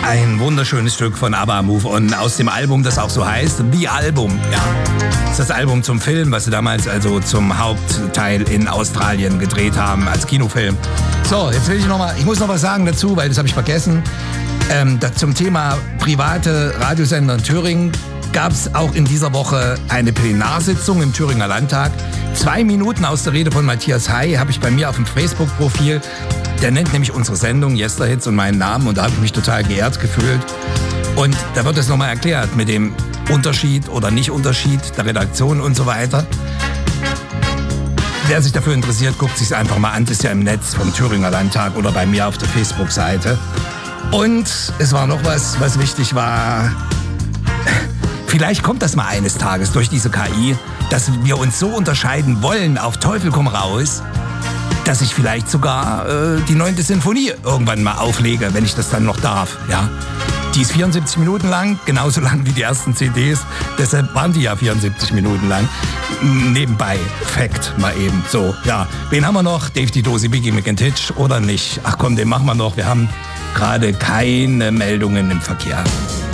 Ein wunderschönes Stück von ABBA, Move On, aus dem Album, das auch so heißt, The Album. Ja, das ist das Album zum Film, was sie damals also zum Hauptteil in Australien gedreht haben, als Kinofilm. So, jetzt ich muss noch was sagen dazu, weil das habe ich vergessen. Zum Thema private Radiosender in Thüringen gab es auch in dieser Woche eine Plenarsitzung im Thüringer Landtag. 2 Minuten aus der Rede von Matthias Hay habe ich bei mir auf dem Facebook-Profil. Der nennt nämlich unsere Sendung Yesterhits und meinen Namen und da habe ich mich total geehrt gefühlt. Und da wird es nochmal erklärt mit dem Unterschied oder Nicht-Unterschied der Redaktion und so weiter. Wer sich dafür interessiert, guckt sich es einfach mal an. Das ist ja im Netz vom Thüringer Landtag oder bei mir auf der Facebook-Seite. Und es war noch was wichtig war. Vielleicht kommt das mal eines Tages durch diese KI, dass wir uns so unterscheiden wollen, auf Teufel komm raus, dass ich vielleicht sogar die 9. Sinfonie irgendwann mal auflege, wenn ich das dann noch darf. Ja? Die ist 74 Minuten lang, genauso lang wie die ersten CDs. Deshalb waren die ja 74 Minuten lang. Nebenbei, Fact mal eben. So, ja. Wen haben wir noch? Dave die Dosi, Biggie McIntitch oder nicht? Ach komm, den machen wir noch. Wir haben gerade keine Meldungen im Verkehr.